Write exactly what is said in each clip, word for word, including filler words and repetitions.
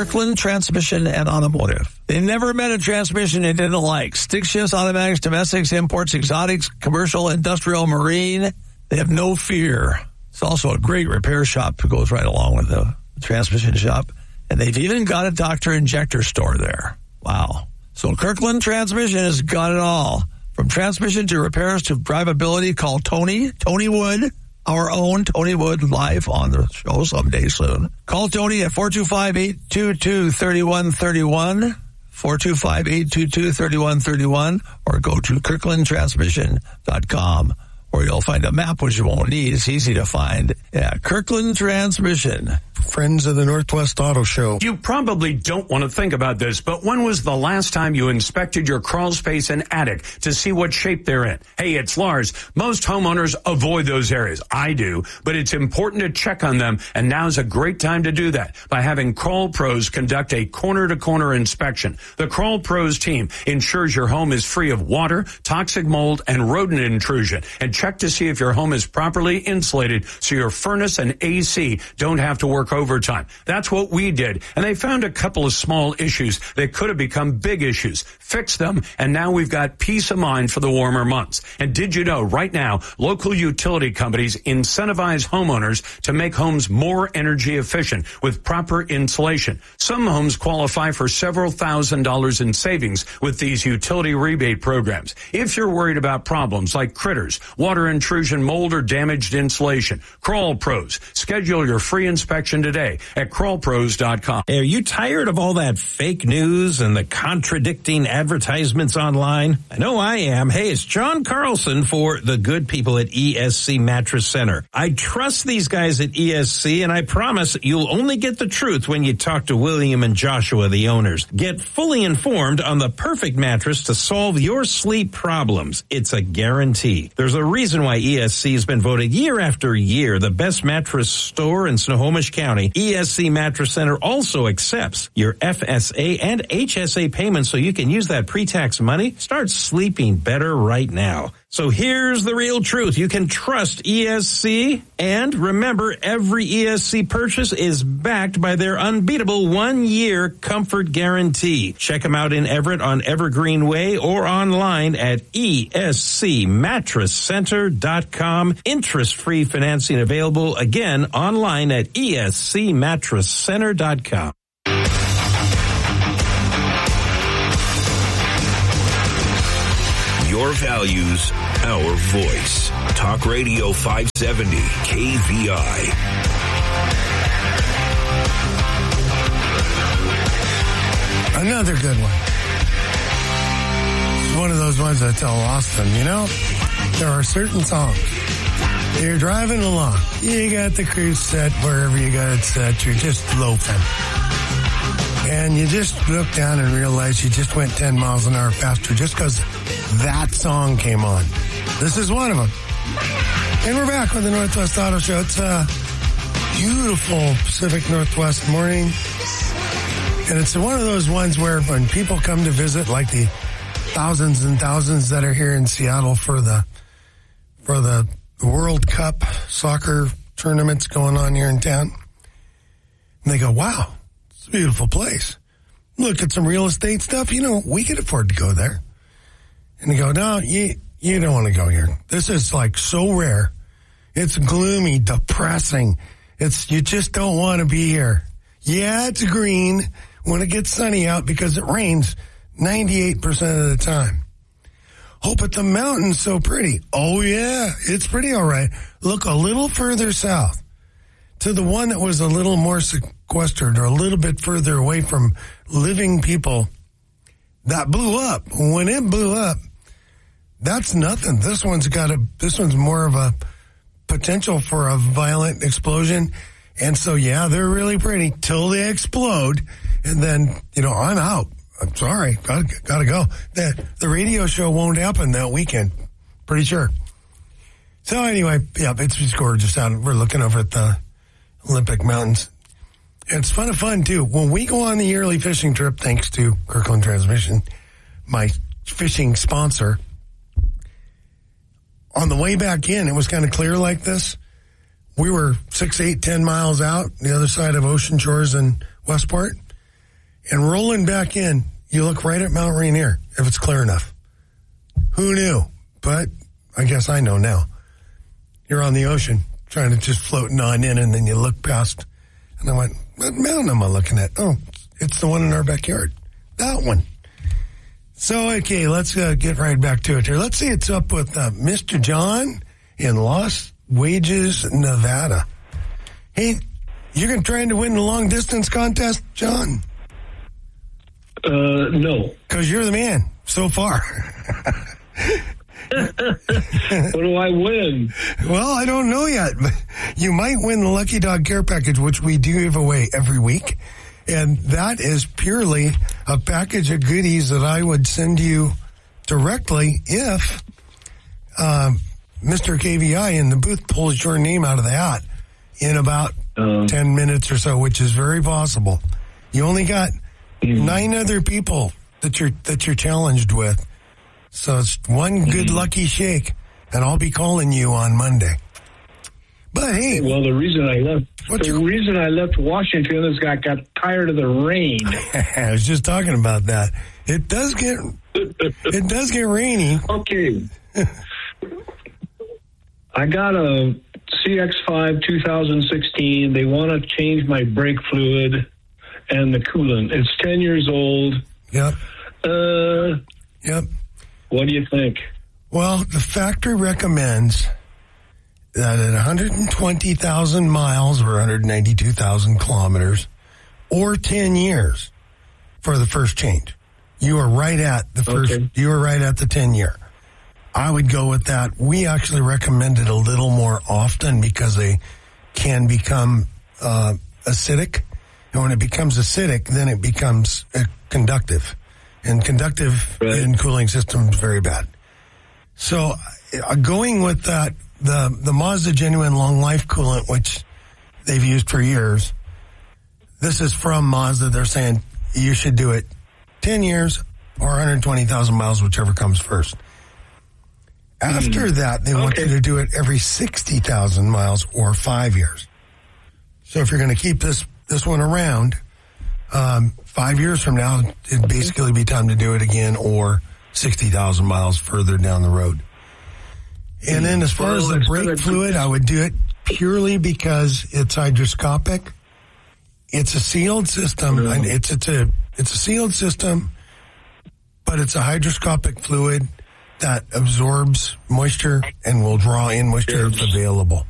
Kirkland Transmission and Automotive. They never met a transmission they didn't like. Stick shifts, automatics, domestics, imports, exotics, commercial, industrial, marine. They have no fear. It's also a great repair shop that goes right along with the transmission shop. And they've even got a Doctor Injector store there. Wow. So Kirkland Transmission has got it all. From transmission to repairs to drivability, call Tony, Tony Wood, our own Tony Wood, live on the show someday soon. Call Tony at four two five, eight two two, three one three one, four two five, eight two two, three one three one, or go to kirkland transmission dot com, or you'll find a map, which you won't need. It's easy to find. Yeah, Kirkland Transmission. Friends of the Northwest Auto Show. You probably don't want to think about this, but when was the last time you inspected your crawl space and attic to see what shape they're in? Hey, it's Lars. Most homeowners avoid those areas. I do, but it's important to check on them, and now's a great time to do that by having Crawl Pros conduct a corner-to-corner inspection. The Crawl Pros team ensures your home is free of water, toxic mold, and rodent intrusion, and check to see if your home is properly insulated so your furnace and A C don't have to work overtime. That's what we did, and they found a couple of small issues that could have become big issues. Fixed them, and now we've got peace of mind for the warmer months. And did you know, right now, local utility companies incentivize homeowners to make homes more energy efficient with proper insulation. Some homes qualify for several thousand dollars in savings with these utility rebate programs. If you're worried about problems like critters, water intrusion, mold, or damaged insulation, Crawl Pros. Schedule your free inspection today at crawl pros dot com. Are you tired of all that fake news and the contradicting advertisements online? I know I am. Hey, it's John Carlson for the good people at E S C Mattress Center. I trust these guys at E S C, and I promise you'll only get the truth when you talk to William and Joshua, the owners. Get fully informed on the perfect mattress to solve your sleep problems. It's a guarantee. There's a reason why E S C has been voted year after year the best mattress store in Snohomish County. E S C Mattress Center also accepts your F S A and H S A payments, so you can use that pre-tax money. Start sleeping better right now. So here's the real truth. You can trust E S C, and remember, every E S C purchase is backed by their unbeatable one-year comfort guarantee. Check them out in Everett on Evergreen Way or online at E S C mattress center dot com. Interest-free financing available, again, online at E S C mattress center dot com. Your values, our voice. Talk Radio five seventy K V I. Another good one. It's one of those ones I tell Austin, you know, there are certain songs. You're driving along. You got the cruise set wherever you got it set. You're just loafing. And you just look down and realize you just went ten miles an hour faster just because that song came on. This is one of them. And we're back with the Northwest Auto Show. It's a beautiful Pacific Northwest morning. And it's one of those ones where when people come to visit, like the thousands and thousands that are here in Seattle for the for the World Cup soccer tournaments going on here in town, and they go, wow, it's a beautiful place. Look at some real estate stuff. You know, we could afford to go there. And they go, no, you, you don't want to go here. This is like so rare. It's gloomy, depressing. It's, you just don't want to be here. Yeah, it's green when it gets sunny out because it rains ninety-eight percent of the time. Oh, but the mountain's so pretty. Oh, yeah, it's pretty all right. Look a little further south to the one that was a little more sequestered or a little bit further away from living people that blew up. When it blew up, that's nothing. This one's got a, this one's more of a potential for a violent explosion. And so, yeah, they're really pretty till they explode. And then, you know, I'm out. I'm sorry. Gotta, gotta go. The, the radio show won't happen that weekend. Pretty sure. So anyway, yeah, it's just gorgeous out. We're looking over at the Olympic Mountains. It's fun of fun, too. When we go on the yearly fishing trip, thanks to Kirkland Transmission, my fishing sponsor, on the way back in, it was kind of clear like this. We were six, eight, ten miles out, the other side of Ocean Shores and Westport. And rolling back in, you look right at Mount Rainier if it's clear enough. Who knew? But I guess I know now. You're on the ocean trying to just floating on in, and then you look past, and I went, what mountain am I looking at? Oh, it's the one in our backyard. That one. So, okay, let's uh, get right back to it here. Let's see, it's up with uh, Mister John in Las Wages, Nevada. Hey, you're trying to win the long distance contest, John? Uh, no. Because you're the man so far. What do I win? Well, I don't know yet. But you might win the Lucky Dog Care Package, which we do give away every week. And that is purely a package of goodies that I would send you directly if um, Mister K V I in the booth pulls your name out of the hat in about um, ten minutes or so, which is very possible. You only got mm-hmm. nine other people that you're that you're challenged with. So it's one good mm-hmm. lucky shake, and I'll be calling you on Monday. But hey, well, the reason I left the your... reason I left Washington is I got tired of the rain. I was just talking about that. It does get it does get rainy. Okay, I got a C X five twenty sixteen. They want to change my brake fluid and the coolant. It's ten years old. Yep. Uh. Yep. What do you think? Well, the factory recommends that at one hundred twenty thousand miles or one hundred ninety-two thousand kilometers or ten years for the first change. You are right at the first, okay. you are right at the ten year. I would go with that. We actually recommend it a little more often because they can become uh, acidic. And when it becomes acidic, then it becomes uh, conductive. And conductive right. in cooling systems is very bad. So uh, going with that, the, the Mazda Genuine Long Life Coolant, which they've used for years, this is from Mazda. They're saying you should do it ten years or one hundred twenty thousand miles, whichever comes first. After mm. that, they okay. want you to do it every sixty thousand miles or five years. So if you're going to keep this, this one around, um, five years from now, it'd basically be time to do it again or sixty thousand miles further down the road. And then as far well, as the brake fluid, I would do it purely because it's hydroscopic. It's a sealed system, mm-hmm. and it's, it's a, it's a sealed system, but it's a hydroscopic fluid that absorbs moisture and will draw in moisture if available.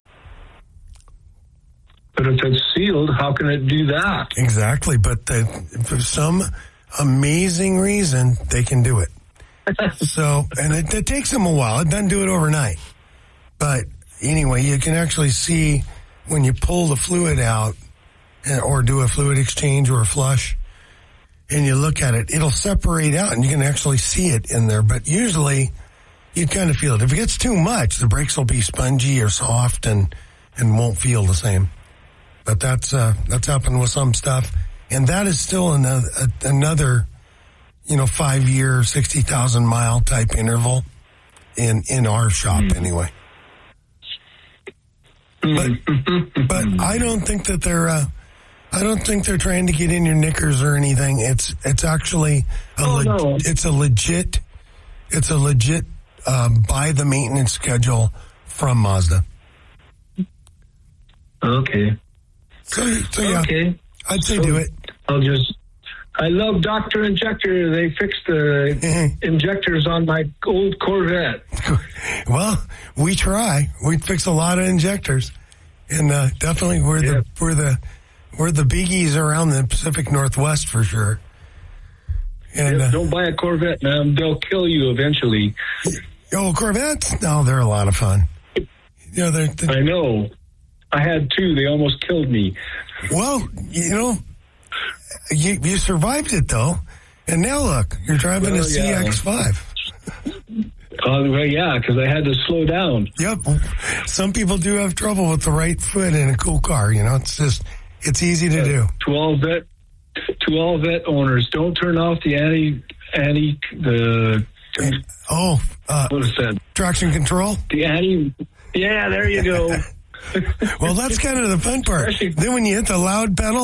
But if it's sealed, how can it do that? Exactly, but the, for some amazing reason, they can do it. So, and it, it takes them a while. It doesn't do it overnight. But anyway, you can actually see when you pull the fluid out or do a fluid exchange or a flush, and you look at it, it'll separate out and you can actually see it in there. But usually you kind of feel it. If it gets too much, the brakes will be spongy or soft and, and won't feel the same. But that's, uh, that's happened with some stuff. And that is still another, another, you know, five year, sixty thousand mile type interval in, in our shop mm. anyway. But, but I don't think that they're, uh, I don't think they're trying to get in your knickers or anything. It's, it's actually a, oh, le- no. it's a legit, it's a legit, um, by the maintenance schedule from Mazda. Okay. So, so yeah, okay. I'd say so do it. I'll just, I love Doctor Injector. They fixed the injectors on my old Corvette. Well, we try. We fix a lot of injectors. And, uh, definitely we're yeah. the, we're the, we're the biggies around the Pacific Northwest for sure. And, yeah, uh, don't buy a Corvette, man. They'll kill you eventually. Oh, Corvettes? No, they're a lot of fun. Yeah, they're, they're, I know. I had two. They almost killed me. Well, you know, you, you survived it, though. And now, look, you're driving well, a C X five. Uh, well, yeah, because I had to slow down. Yep. Some people do have trouble with the right foot in a cool car. You know, it's just, it's easy to uh, do. To all vet, to all vet owners, don't turn off the anti, anti, the, oh, uh, what is that? Traction control? The anti, yeah, there you go. Well, that's kind of the fun part. Then when you hit the loud pedal,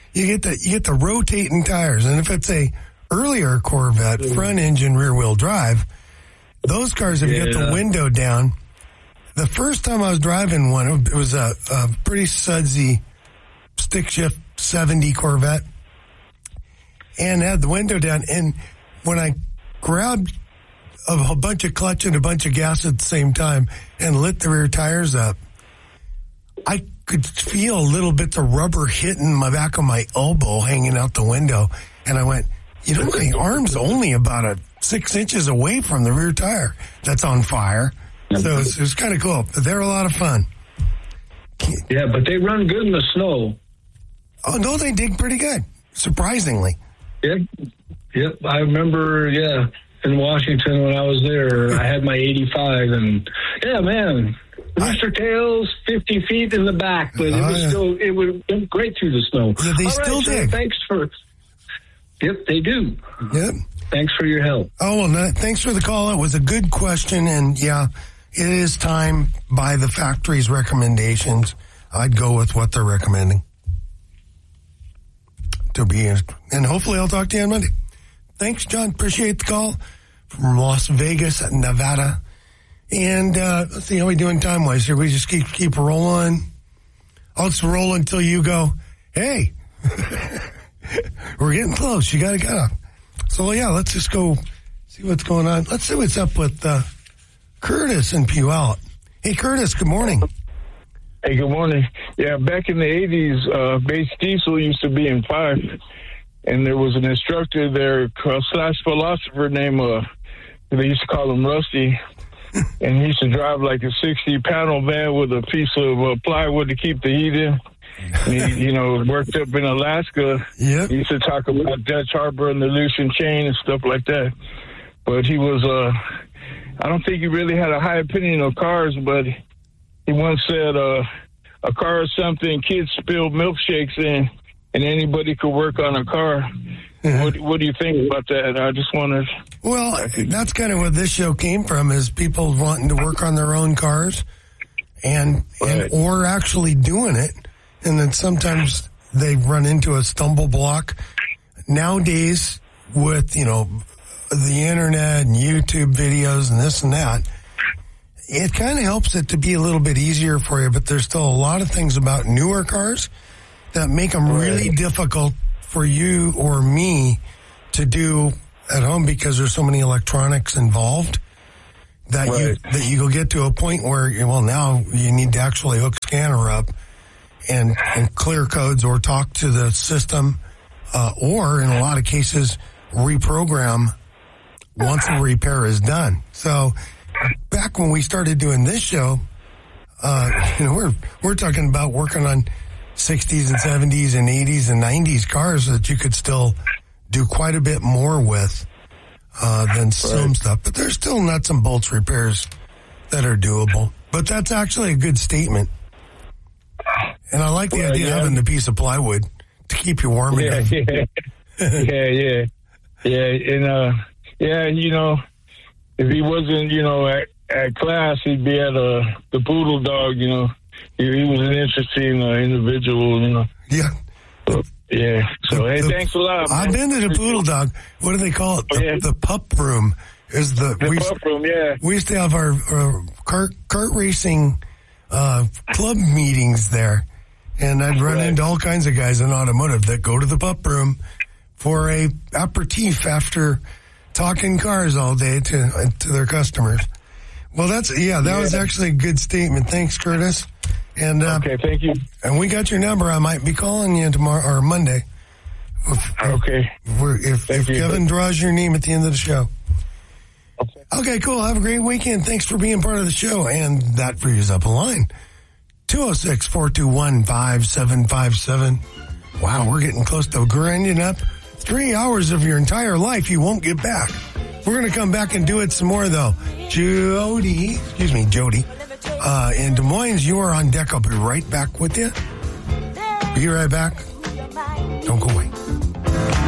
you get the you get the rotating tires, and if it's a earlier Corvette, front engine, rear wheel drive, those cars, if you get the window down. The first time I was driving one, it was a, a pretty sudsy stick shift seventy Corvette, and had the window down. And when I grabbed a, a bunch of clutch and a bunch of gas at the same time and lit the rear tires up, I could feel a little bit of rubber hitting my back of my elbow hanging out the window. And I went, you know, my arm's only about a six inches away from the rear tire that's on fire. So it was, it was kind of cool, but they're a lot of fun. Yeah, but they run good in the snow. Oh, no, they dig pretty good, surprisingly. Yeah, yep. I remember, yeah, in Washington when I was there, I had my eighty-five, and yeah, man, rooster tails, fifty feet in the back, but it oh, was yeah. still, it would went great through the snow. Yeah, they All still right, dig. So thanks for, yep, they do. Yep. Thanks for your help. Oh, well, no, thanks for the call. It was a good question, and yeah, it is time by the factory's recommendations. I'd go with what they're recommending to be in. And hopefully I'll talk to you on Monday. Thanks, John. Appreciate the call from Las Vegas, Nevada. And uh, let's see how we doing time-wise here. We just keep keep rolling. I'll just roll until you go, hey, we're getting close. You got to go. So, yeah, let's just go see what's going on. Let's see what's up with uh, Curtis in Puyallup. Hey, Curtis, good morning. Hey, good morning. Yeah, back in the eighties, uh, base diesel used to be in five, and there was an instructor there, uh, slash philosopher named, uh, they used to call him Rusty, and he used to drive like a sixty-panel van with a piece of uh, plywood to keep the heat in. And he, you know, worked up in Alaska. Yep. He used to talk about Dutch Harbor and the Lucian chain and stuff like that. But he was, uh, I don't think he really had a high opinion of cars, but he once said, uh, a car is something kids spill milkshakes in, and anybody could work on a car. Mm-hmm. What, what do you think about that? I just wanted... Well, that's kind of what this show came from, is people wanting to work on their own cars and, Right. and or actually doing it. And then sometimes they run into a stumble block. Nowadays, with, you know, the internet and YouTube videos and this and that, it kind of helps it to be a little bit easier for you, but there's still a lot of things about newer cars that make them really difficult for you or me to do at home because there's so many electronics involved that Right. you that you go get to a point where, well, now you need to actually hook scanner up and, and clear codes or talk to the system, uh, or in a lot of cases reprogram once the repair is done. So back when we started doing this show, uh, you know, we're, we're talking about working on sixties and seventies and eighties and nineties cars that you could still do quite a bit more with, uh, than some Right. stuff, but there's still nuts and bolts repairs that are doable, but that's actually a good statement. And I like the Well, idea yeah. of having the piece of plywood to keep you warm. Yeah, enough. yeah, yeah, yeah, yeah, and uh, yeah, you know, if he wasn't, you know, at, at class, he'd be at uh, the Poodle Dog. You know, he, he was an interesting uh, individual. You know, Yeah. so, yeah. So The- hey, the- thanks a lot. I've man. been to the Poodle Dog. What do they call it? The, Oh, yeah. the pup room is the, The we, pup room, yeah. we used to have our, our kart, kart racing, uh, club meetings there. And I'd run Right. into all kinds of guys in automotive that go to the pup room for a aperitif after talking cars all day to, to their customers. Well, that's, yeah, that Yeah. was actually a good statement. Thanks, Curtis. And, uh, Okay, thank you. and we got your number. I might be calling you tomorrow or Monday. If, Okay. we're, if, Thank if you. Kevin draws your name at the end of the show. Okay. Okay, cool. Have a great weekend. Thanks for being part of the show. And that frees up a line. two oh six, four two one, five seven five seven. Wow, we're getting close to grinding up three hours of your entire life you won't get back. We're going to come back and do it some more, though. Jody, excuse me, Jody, uh, in Des Moines, you are on deck. I'll be right back with you. Be right back.